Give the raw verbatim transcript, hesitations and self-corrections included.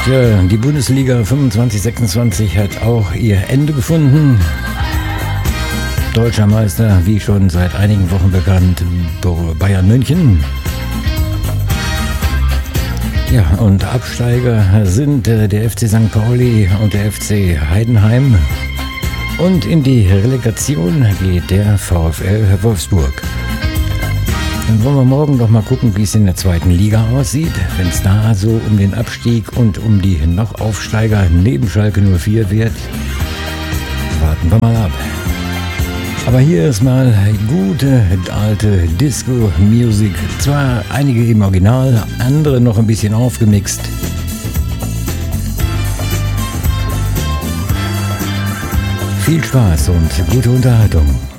Ja, die Bundesliga fünfundzwanzig sechsundzwanzig hat auch ihr Ende gefunden. Deutscher Meister, wie schon seit einigen Wochen bekannt, Bayern München. Ja, und Absteiger sind der F C Sankt Pauli und der F C Heidenheim. Und in die Relegation geht der VfL Wolfsburg. Dann wollen wir morgen doch mal gucken, wie es in der zweiten Liga aussieht. Wenn es da so um den Abstieg und um die noch Aufsteiger neben Schalke null vier wird, warten wir mal ab. Aber hier ist mal gute alte Disco-Music. Zwar einige im Original, andere noch ein bisschen aufgemixt. Viel Spaß und gute Unterhaltung.